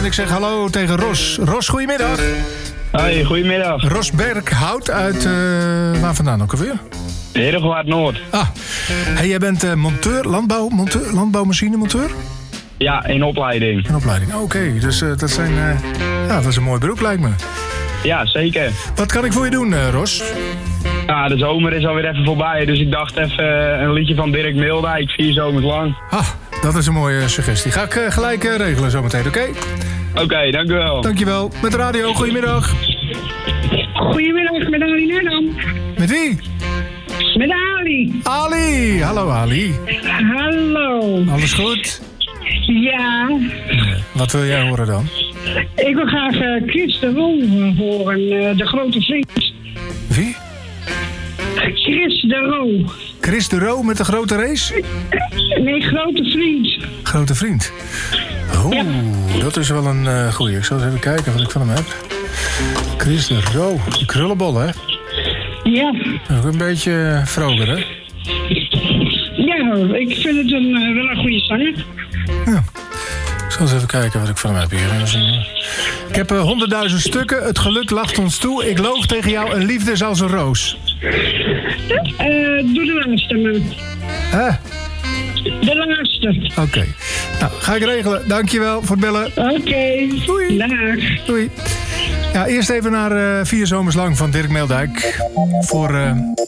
En ik zeg hallo tegen Ros. Ros, goedemiddag. Hoi, goedemiddag. Ros Berghout uit, waar vandaan ook alweer? Herengewaard Noord. Hey, jij bent monteur, landbouwmachinemonteur? Ja, in opleiding. In opleiding, oké. Dus dat is een mooi beroep, lijkt me. Ja, zeker. Wat kan ik voor je doen, Ros? Ja, de zomer is alweer even voorbij, dus ik dacht even een liedje van Dirk Mildijk, 4 zomers lang. Dat is een mooie suggestie. Ga ik gelijk regelen zometeen, oké? Oké, dank u wel. Dankjewel. Met de radio, goedemiddag. Goedemiddag, met Ali Nerdam. Met wie? Met Ali. Ali. Hallo Ali. Hallo. Alles goed? Ja. Wat wil jij horen dan? Ik wil graag Chris de Roo horen, de grote vriend. Wie? Chris de Roo. Chris de Roo met de grote race? Nee, grote vriend. Grote vriend. Ja. Dat is wel een goeie. Ik zal eens even kijken wat ik van hem heb. Chris de Roo. Die krullenbol, hè? Ja. Ook een beetje vroger, hè? Ja, ik vind het wel een goede zanger. Ja. Ik zal eens even kijken wat ik van hem heb hier. Ik heb 100.000 stukken. Het geluk lacht ons toe. Ik loog tegen jou. Een liefde is als een roos. Doe de laatste, man. De laatste. Oké. Nou, ga ik regelen. Dankjewel voor het bellen. Oké. Doei. Dag. Doei. Ja, eerst even naar 4 zomers lang van Dirk Mildijk. Voor